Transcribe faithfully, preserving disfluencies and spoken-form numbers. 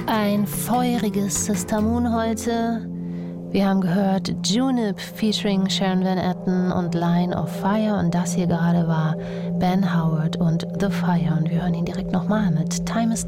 Ein feuriges Sister Moon heute. Wir haben gehört Junip featuring Sharon Van Etten und Line of Fire und das hier gerade war Ben Howard und The Fire und wir hören ihn direkt nochmal mit Time is